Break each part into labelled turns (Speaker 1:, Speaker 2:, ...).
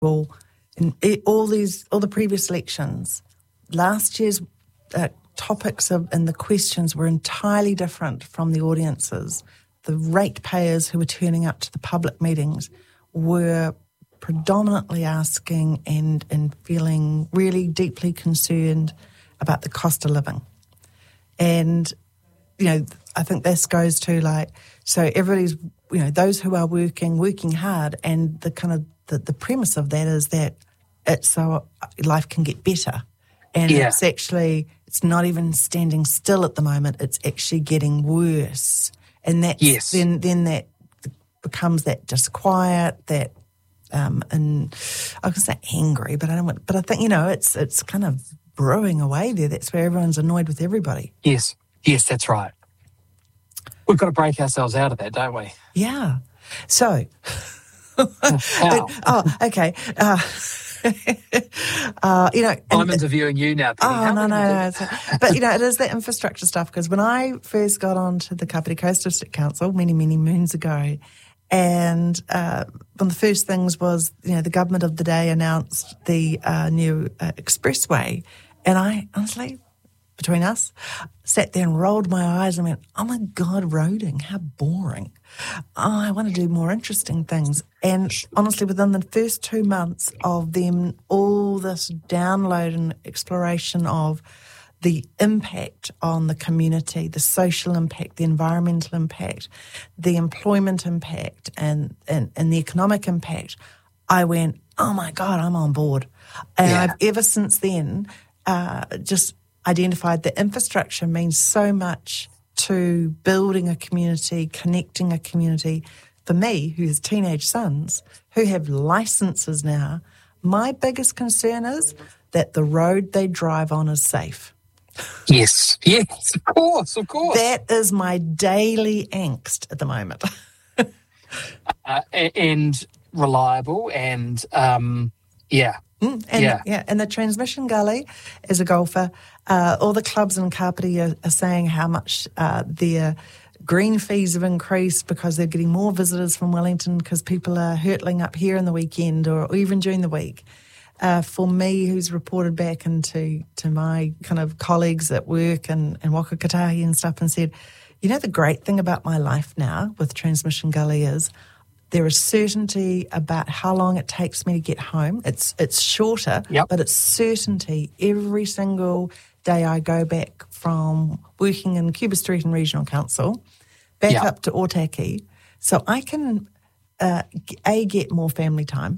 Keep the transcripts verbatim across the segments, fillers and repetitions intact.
Speaker 1: well, in all these, all the previous elections, last year's uh, topics of, and the questions were entirely different from the audiences. The ratepayers who were turning up to the public meetings were predominantly asking and, and feeling really deeply concerned about the cost of living. And, you know, I think this goes to like, so everybody's, you know, those who are working, working hard, and the kind of, the, the premise of that is that it's so life can get better. And yeah. it's actually, it's not even standing still at the moment, it's actually getting worse. And that's,
Speaker 2: yes.
Speaker 1: then, then that becomes that disquiet, that, um, and I was going to say angry, but I don't want, but I think, you know, it's, it's kind of brewing away there. That's where everyone's annoyed with everybody.
Speaker 2: Yes, yes, that's right. We've got to break ourselves out of that, don't we?
Speaker 1: Yeah. So,
Speaker 2: How?
Speaker 1: oh, okay. Uh, uh, you know, and,
Speaker 2: I'm interviewing you now, Penny.
Speaker 1: Oh,
Speaker 2: How
Speaker 1: no, no, no.
Speaker 2: do-
Speaker 1: But, you know, it is the infrastructure stuff, because when I first got onto the Kapiti Coast District Council many, many moons ago, and uh, one of the first things was, you know, the government of the day announced the uh, new uh, expressway, and I honestly, between us, sat there and rolled my eyes and went, oh my God, roading, how boring. Oh, I want to do more interesting things. And honestly, within the first two months of them, all this download and exploration of the impact on the community, the social impact, the environmental impact, the employment impact, and, and, and the economic impact, I went, oh my God, I'm on board. And
Speaker 2: yeah.
Speaker 1: I've ever since then uh, just identified that infrastructure means so much to building a community, connecting a community. For me, who has teenage sons, who have licenses now, my biggest concern is that the road they drive on is safe.
Speaker 2: Yes, yes, of course, of course.
Speaker 1: That is my daily angst at the moment.
Speaker 2: uh, and reliable and, um, yeah.
Speaker 1: Mm, and,
Speaker 2: yeah.
Speaker 1: yeah, and the transmission gully, as a golfer, uh, all the clubs in Kapiti are, are saying how much uh, their green fees have increased because they're getting more visitors from Wellington because people are hurtling up here in the weekend or, or even during the week. Uh, for me, who's reported back into to my kind of colleagues at work and, and Waka Kotahi and stuff and said, you know, the great thing about my life now with Transmission Gully is there is certainty about how long it takes me to get home. It's it's shorter,
Speaker 2: yep.
Speaker 1: but it's certainty. Every single day I go back from working in Cuba Street and Regional Council back
Speaker 2: yep.
Speaker 1: up to Otaki, so I can, uh, A, get more family time,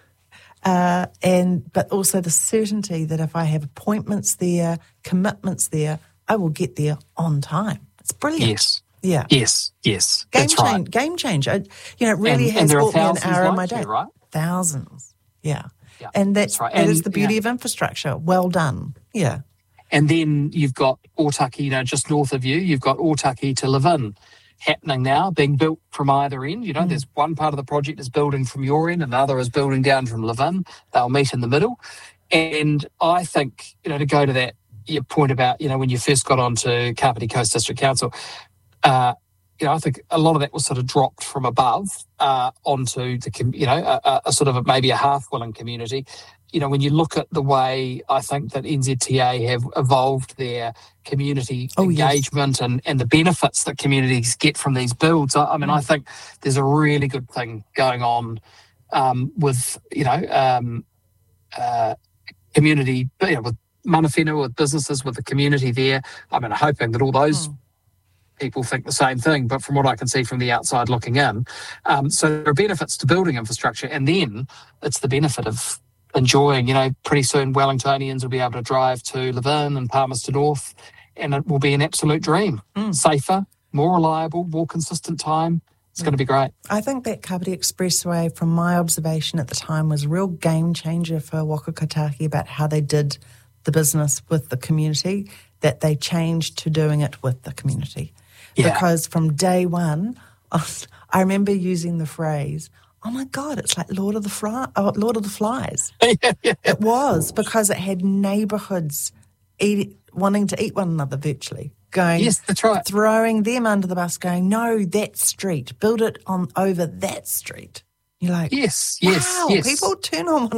Speaker 1: Uh, and but also the certainty that if I have appointments there, commitments there, I will get there on time. It's brilliant.
Speaker 2: Yes.
Speaker 1: Yeah.
Speaker 2: Yes. Yes.
Speaker 1: Game
Speaker 2: That's
Speaker 1: change.
Speaker 2: right.
Speaker 1: Game changer. You know, it really
Speaker 2: and,
Speaker 1: has
Speaker 2: and there
Speaker 1: bought
Speaker 2: are
Speaker 1: me an hour
Speaker 2: like
Speaker 1: in my day.
Speaker 2: you, right?
Speaker 1: Thousands. Yeah.
Speaker 2: yeah.
Speaker 1: And that's,
Speaker 2: that's right.
Speaker 1: that
Speaker 2: and,
Speaker 1: is the beauty
Speaker 2: yeah.
Speaker 1: of infrastructure. Well done. Yeah.
Speaker 2: And then you've got Otaki, you know, just north of you, you've got Otaki to live in happening now, being built from either end. You know, mm. there's one part of the project is building from your end, another is building down from Levin. They'll meet in the middle. And I think, you know, to go to that your point about, you know, when you first got onto Kapiti Coast District Council, uh, you know, I think a lot of that was sort of dropped from above uh, onto the, you know, a, a sort of a, maybe a half-willing community. You know, when you look at the way I think that N Z T A have evolved their community
Speaker 1: oh,
Speaker 2: engagement
Speaker 1: yes.
Speaker 2: and, and the benefits that communities get from these builds, I, I mean, mm. I think there's a really good thing going on um, with, you know, um, uh, community, you know, with mana whenua, with businesses, with the community there. I mean, I'm hoping that all those mm. people think the same thing, but from what I can see from the outside looking in. Um, so there are benefits to building infrastructure, and then it's the benefit of enjoying, you know, pretty soon Wellingtonians will be able to drive to Levin and Palmerston North, and it will be an absolute dream. Mm. Safer, more reliable, more consistent time. It's mm. going to be great.
Speaker 1: I think that Kapiti Expressway, from my observation at the time, was a real game changer for Waka Kotahi about how they did the business with the community, that they changed to doing it with the community. Yeah. Because from day one, I remember using the phrase, oh my God, it's like Lord of the Fly, oh, Lord of the Flies.
Speaker 2: yeah, yeah.
Speaker 1: It was, because it had neighbourhoods eat, wanting to eat one another virtually, going,
Speaker 2: yes, that's right,
Speaker 1: throwing them under the bus, going, no, that street, build it on over that street. You're like,
Speaker 2: Yes, yes,
Speaker 1: wow,
Speaker 2: yes.
Speaker 1: people turn on